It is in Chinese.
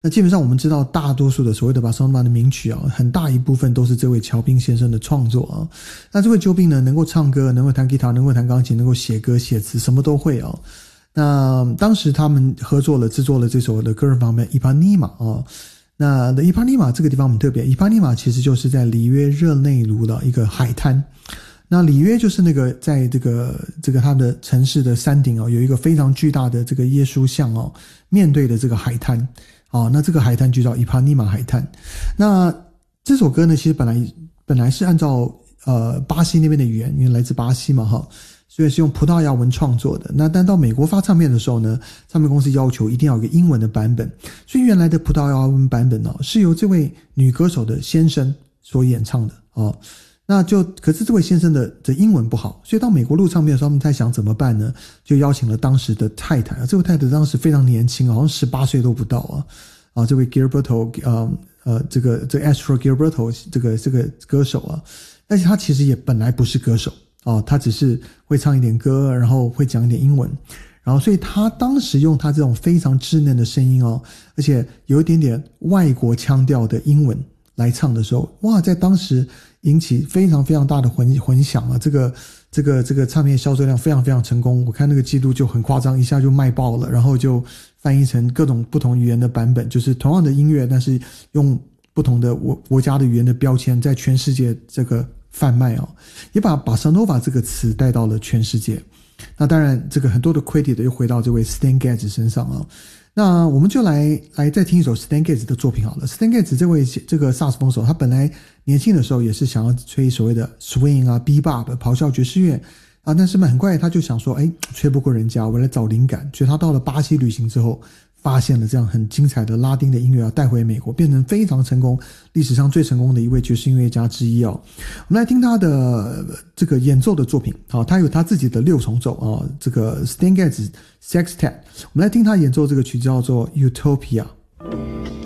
那基本上我们知道，大多数的所谓的巴塞诺瓦的名曲啊，很大一部分都是这位乔宾先生的创作啊。那这位乔宾呢，能够唱歌，能够弹吉他，能够弹钢琴，能够写歌写词，什么都会啊。那当时他们合作了制作了这首的歌儿版本《伊帕尼玛》啊。那的伊帕尼玛这个地方很特别，伊帕尼玛其实就是在里约热内卢的一个海滩。那里约就是那个在这个它的城市的山顶哦，有一个非常巨大的这个耶稣像哦，面对的这个海滩。那这个海滩就叫伊帕尼玛海滩。那这首歌呢，其实本来是按照巴西那边的语言，因为来自巴西嘛哈，所以是用葡萄牙文创作的。那但到美国发唱片的时候呢，唱片公司要求一定要有一个英文的版本，所以原来的葡萄牙文版本是由这位女歌手的先生所演唱的哦。可是这位先生的英文不好，所以到美国录唱片的时候，他们在想怎么办呢？就邀请了当时的太太，这位太太当时非常年轻，好像18岁都不到啊。这位 Gilberto 这个 Astro Gilberto 这个歌手啊，但是他其实也本来不是歌手他只是会唱一点歌，然后会讲一点英文，然后所以他当时用他这种非常稚嫩的声音而且有一点点外国腔调的英文来唱的时候，哇，在当时引起非常非常大的混响啊！这个唱片销售量非常非常成功，我看那个记录就很夸张，一下就卖爆了，然后就翻译成各种不同语言的版本，就是同样的音乐，但是用不同的国家的语言的标签，在全世界这个贩卖也把巴塞诺瓦这个词带到了全世界。那当然，这个很多的 credit 又回到这位 Stan Getz 身上那我们就来再听一首 Stan Getz 的作品好了。Stan Getz 这个萨克斯风手，他本来年轻的时候也是想要吹所谓的 swing bebop 咆哮爵士乐但是很快他就想说，吹不过人家，我来找灵感，所以他到了巴西旅行之后，发现了这样很精彩的拉丁的音乐带回美国，变成非常成功，历史上最成功的一位爵士音乐家之一我们来听他的这个演奏的作品他有他自己的6重奏这个 Stan Getz Sextet， 我们来听他演奏这个曲叫做 Utopia。